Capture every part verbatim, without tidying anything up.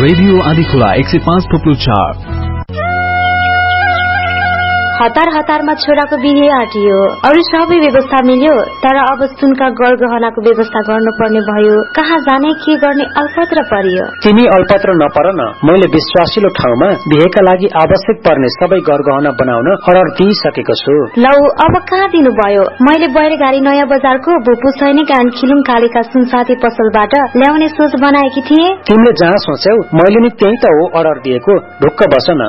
Radio Andhikhola एक सय पाँच थोप्लो चार। हतार हतारमा छोराको बिहे आटियो, अरू सबै व्यवस्था मिल्यो, तर अब सुनका गरगहनाको व्यवस्था गर्नुपर्ने भयो। कहाँ जाने के गर्ने अल्पत्र परियो। तिमी अल्पत्र नपर न, मैले विश्वासिलो ठाउँमा बिहेका लागि आवश्यक पर्ने सबै गरगहना बनाउन अर्डर दिइसकेको छु। लौ अब कहाँ दिनुभयो? मैले बैरगाडी नयाँ बजारको भूपू सैनिक एन्ड खिलुङ कालीका सुनसाथी पसलबाट ल्याउने सोच बनाएकी थिए। तिमीले जहाँ सोच्यौ मैले नि त्यही त हो अर्डर दिएको, ढुक्क बस न।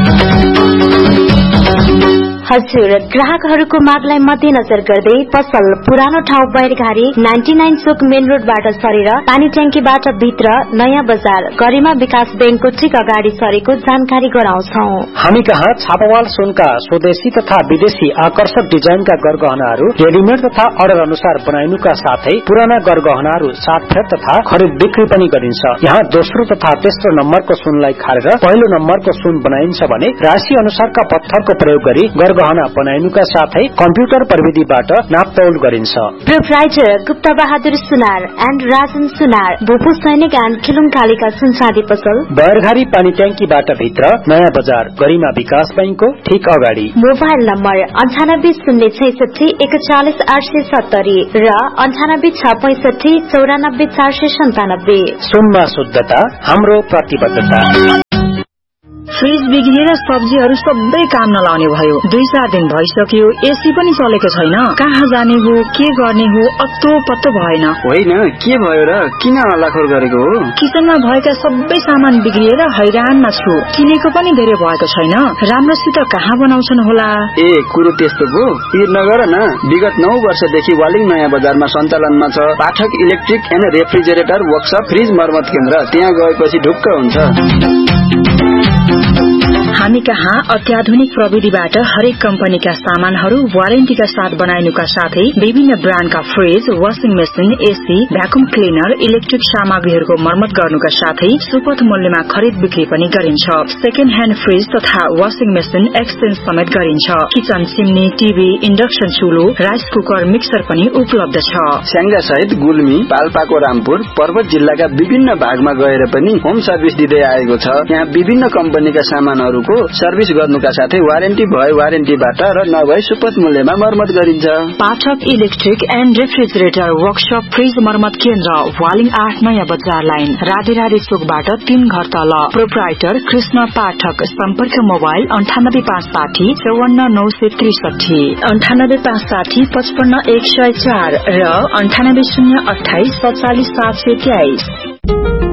हजुर, ग्राहकहरूको मागलाई मध्यनजर गर्दै पसल पुरानो ठाउँ बैरघारी निन्यानब्बे चोक मेन रोडबाट सरेर पानी ट्याङ्कीबाट भित्र नयाँ बजार गरिमा विकास बैंकको ठिक अगाडि सरेको जानकारी गराउँछौ। हामी कहाँ छापावाल सुनका स्वदेशी तथा विदेशी आकर्षक डिजाइनका गरगहनाहरू रेडिमेड तथा अर्डर अनुसार बनाइनुका साथै पुराना गरगहनाहरू साटफेर तथा खरिद बिक्री पनि गरिन्छ। यहाँ दोस्रो तथा तेस्रो नम्बरको सुनलाई खारेर पहिलो नम्बरको सुन बनाइन्छ भने राशि अनुसारका पत्थरको प्रयोग गरी गहना बनाइनुका साथै कम्प्युटर प्रविधिबाट नापतौल गरिन्छ। Proprietor Gupta Bahadur Sunar and Rajan सुनार, भूपू सैनिक एन्ड खिलुङ कालीका सुनसादी पसल बैरघारी पानी ट्याङ्कीबाट भित्र नयाँ बजार गरिमा विकास बैंकको ठीक अगाडि। मोबाइल नम्बर अन्ठानब्बे शून्य छैसठी एकचालिस आठ सय सत्तरी र अन्ठानब्बे छ पैसठी चौरानब्बे चार सय सन्तानब्बे। सुनमा शुद्धता हाम्रो प्रतिबद्धता। फ्रिज बिग्रिएर सब्जीहरू सबै काम नलाउने भयो। दुई चार दिन भइसक्यो, एसी पनि चलेको छैन। कहाँ जाने हो, के गर्ने हो, अत्तो पत्तो भएन। होइन, के भयो र? किन हल्लाखोर गरेको हो? किचनमा भएका सबै सामान बिग्रिएर हैरानमा छु। किनेको पनि धेरै भएको छैन। राम्रोसित कहाँ बनाउँछन् होला? ए कुरो त्यस्तो पो? पिर नगर न। विगत नौ वर्षदेखि वालिङ नयाँ बजारमा सञ्चालनमा छ पाठक electric and refrigerator workshop fridge मर्मत केन्द्र। त्यहाँ गएपछि ढुक्क हुन्छ। हामी कहाँ अत्याधुनिक प्रविधिबाट हरेक कम्पनीका सामानहरू वारेन्टीका साथ बनाइनुका साथै विभिन्न ब्रान्डका fridge, washing machine, AC, vacuum cleaner, electric सामग्रीहरूको मर्मत गर्नुका साथै सुपथ मूल्यमा खरिद बिक्री पनि गरिन्छ। सेकेन्ड ह्यान्ड फ्रिज तथा वाशिङ मेसिन एक्सचेन्ज समेत गरिन्छ। Kitchen chimney, TV, induction चुलो, rice cooker, mixer पनि उपलब्ध छ। स्याङ्जा सहित गुल्मी, पाल्पाको रामपुर, पर्वत जिल्लाका विभिन्न भागमा गएर पनि होम सर्भिस दिँदै आएको छ। यहाँ विभिन्न कम्पनीका सामानहरूको सर्भिस गर्नुका साथै वारेन्टी भए वारेन्टीबाट र नभए सुपथ मूल्यमा मर्मत गरिन्छ। पाठक electric and refrigerator workshop fridge मर्मत केन्द्र, वालिङ आठ नयाँ बजार लाइन, राधे राधे चोकबाट तीन घर तल। प्रोप्राइटर कृष्ण पाठक। सम्पर्क मोबाइल अन्ठानब्बे पाँच साठी चौवन्न नौ सय त्रिसठी, अन्ठानब्बे पाँच साठी पचपन्न एक सय चार र अन्ठानब्बे शून्य अठाइस सत्तालिस सात सय तेइस।